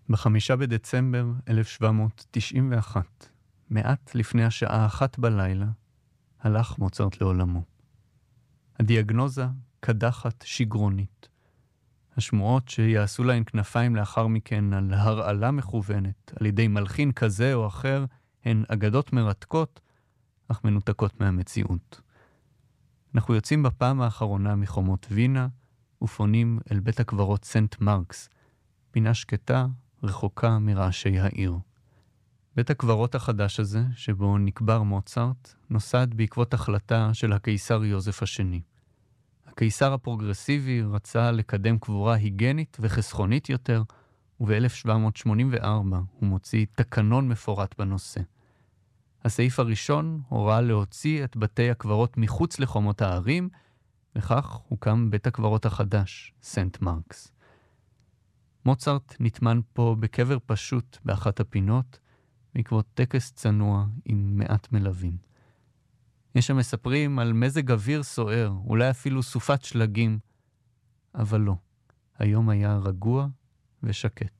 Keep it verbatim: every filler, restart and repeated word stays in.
בחמישה בדצמבר אלף שבע מאות תשעים ואחת, מעט לפני השעה אחת בלילה, הלך מוצרט לעולמו. הדיאגנוזה קדחת שגרונית. השמועות שיעשו להן כנפיים לאחר מכן על הרעלה מכוונת על ידי מלחין כזה או אחר הן אגדות מרתקות, אך מנותקות מהמציאות. אנחנו יוצאים בפעם האחרונה מחומות וינה ופונים אל בית הקברות סנט מרקס, פינה שקטה רחוקה מרעשי העיר. בית הקברות החדש הזה, שבו נקבר מוצרט, נוסד בעקבות החלטה של הקיסר יוזף השני. הקיסר הפרוגרסיבי רצה לקדם קבורה היגנית וחסכונית יותר, וב-אלף שבע מאות שמונים וארבע הוא מוציא תקנון מפורט בנושא. הסעיף הראשון הורה להוציא את בתי הקברות מחוץ לחומות הערים, וכך הוקם בית הקברות החדש, סנט מרקס. מוצרט נטמן פה בקבר פשוט באחת הפינות, בעקבות טקס צנוע עם מעט מלווים. יש שם מספרים על מזג אוויר סוער, אולי אפילו סופת שלגים, אבל לא. היום היה רגוע ושקט.